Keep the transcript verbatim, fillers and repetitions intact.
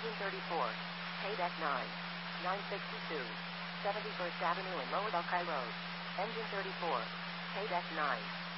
Engine thirty-four. Paydeck nine. nine sixty-two. seventy-first Avenue and Lower Buckeye Road. Engine thirty-four. Paydeck nine.